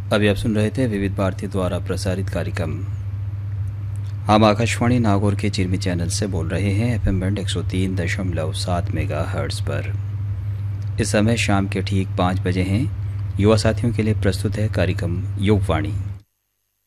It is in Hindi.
अभी आप सुन रहे थे विविध भारती द्वारा प्रसारित कार्यक्रम। हम आकाशवाणी नागौर के चिरमी चैनल से बोल रहे हैं FM बैंड 103.7 मेगाहर्ट्ज़ पर। इस समय शाम के ठीक 5 बजे हैं। युवा साथियों के लिए प्रस्तुत है कार्यक्रम युगवाणी।